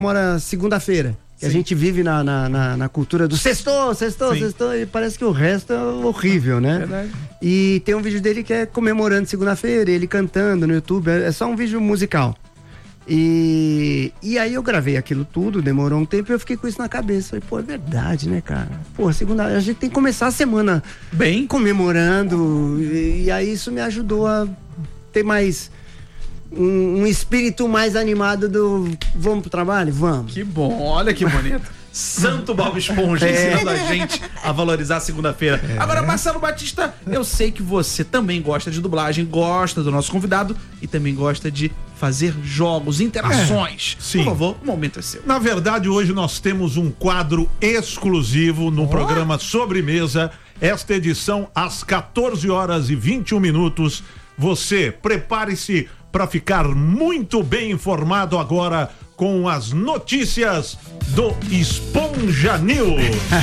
comemora segunda-feira. A gente vive na cultura do sextou, e parece que o resto é horrível, né? Verdade. E tem um vídeo dele que é comemorando segunda-feira, ele cantando no YouTube, é só um vídeo musical. E aí eu gravei aquilo tudo, demorou um tempo e eu fiquei com isso na cabeça. Falei, pô, é verdade, né, cara? Pô, segunda, a gente tem que começar a semana bem comemorando, e aí isso me ajudou a ter mais... Um espírito mais animado do vamos pro trabalho? Vamos. Que bom, olha que bonito. Santo Bob Esponja ensinando a gente a valorizar a segunda-feira. Agora, Marcelo Batista, eu sei que você também gosta de dublagem, gosta do nosso convidado e também gosta de fazer jogos, interações. Por favor, o momento é seu. Na verdade, hoje nós temos um quadro exclusivo no programa Sobremesa. Esta edição, às 14h21. Você, prepare-se para ficar muito bem informado agora com as notícias do Esponja News.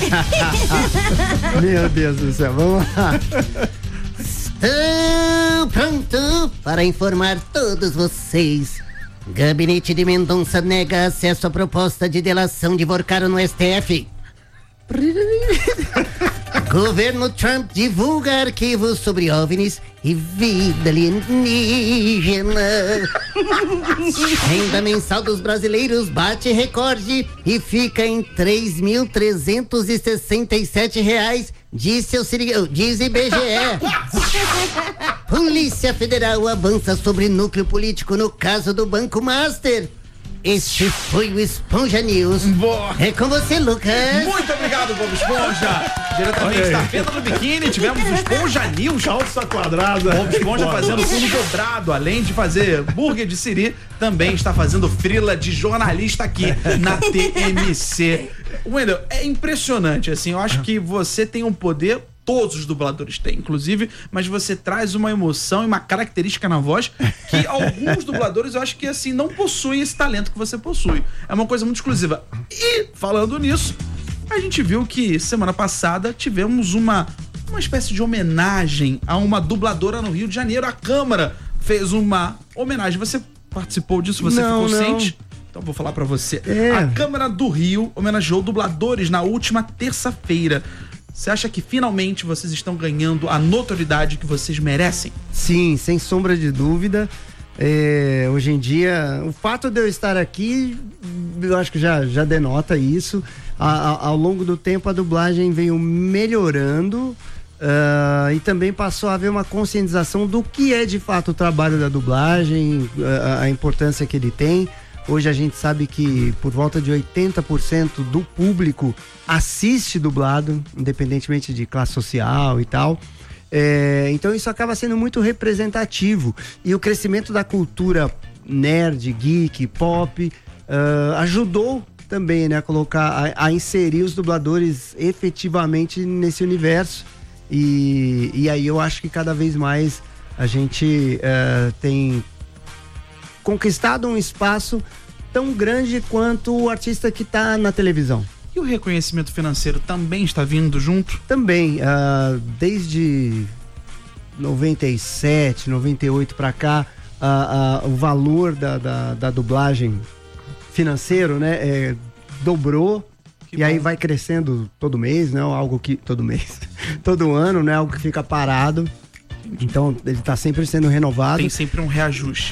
Meu Deus do céu, vamos lá. Estou pronto para informar todos vocês. Gabinete de Mendonça nega acesso à proposta de delação de Vorcaro no STF. Governo Trump divulga arquivos sobre OVNIs e vida alienígena. Renda mensal dos brasileiros bate recorde e fica em R$3.367, diz IBGE. Polícia Federal avança sobre núcleo político no caso do Banco Master. Este foi o Esponja News. Boa. É com você, Lucas. Muito obrigado, Bob Esponja. Diretamente da Fenda do Biquíni, tivemos o Esponja News. Calça quadrada. Bob Esponja fazendo fundo dobrado, além de fazer burger de siri, também está fazendo frila de jornalista aqui na TMC. Wendel, é impressionante, assim, eu acho que você tem um poder... Todos os dubladores têm, inclusive, mas você traz uma emoção e uma característica na voz que alguns dubladores, eu acho que, assim, não possuem esse talento que você possui. É uma coisa muito exclusiva. E, falando nisso, a gente viu que semana passada tivemos uma espécie de homenagem a uma dubladora no Rio de Janeiro. A Câmara fez uma homenagem. Você participou disso? Você ficou ciente? Então vou falar pra você. A Câmara do Rio homenageou dubladores na última terça-feira. Você acha que finalmente vocês estão ganhando a notoriedade que vocês merecem? Sim, sem sombra de dúvida. Hoje em dia, o fato de eu estar aqui, eu acho que já denota isso. Ao longo do tempo, a dublagem veio melhorando e também passou a haver uma conscientização do que é de fato o trabalho da dublagem, a importância que ele tem. Hoje a gente sabe que por volta de 80% do público assiste dublado, independentemente de classe social e tal. Então isso acaba sendo muito representativo. E o crescimento da cultura nerd, geek, pop, ajudou também, né, a colocar, a inserir os dubladores efetivamente nesse universo. E aí eu acho que cada vez mais a gente tem conquistado um espaço tão grande quanto o artista que está na televisão. E o reconhecimento financeiro também está vindo junto? Também, desde 97, 98 para cá, o valor da dublagem financeiro, né, dobrou. E aí vai crescendo todo mês, né? Algo que todo mês, todo ano, né? Algo que fica parado. Então ele está sempre sendo renovado. Tem sempre um reajuste.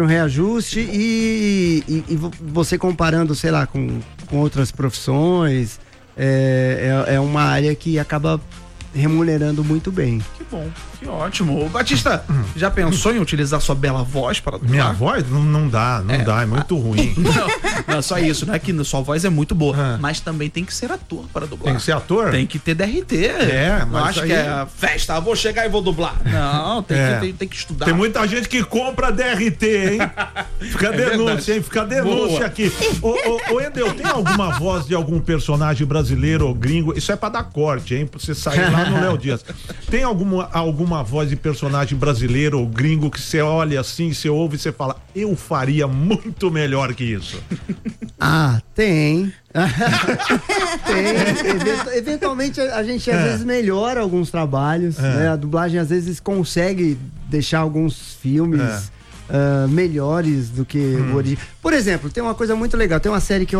E você comparando, sei lá, com outras profissões, é uma área que acaba remunerando muito bem. Que bom, que ótimo. Ô, Batista, já pensou em utilizar sua bela voz para dublar? Minha voz? Não dá, é muito ruim. Não, só isso, não é que sua voz é muito boa, mas também tem que ser ator para dublar. Tem que ser ator? Tem que ter DRT. Mas não acho que é festa, vou chegar e vou dublar. Não, tem que estudar. Tem muita gente que compra DRT, hein? Fica denúncia, hein? Fica denúncia aqui. Ô, Endel, tem alguma voz de algum personagem brasileiro ou gringo? Isso é pra dar corte, hein? Pra você sair lá no Léo Dias. Tem alguma voz de personagem brasileiro ou gringo que você olha assim, você ouve e você fala, eu faria muito melhor que isso? Tem. Tem. Eventualmente a gente às vezes melhora alguns trabalhos, né? A dublagem às vezes consegue deixar alguns filmes melhores do que o original. Por exemplo, tem uma coisa muito legal, tem uma série que eu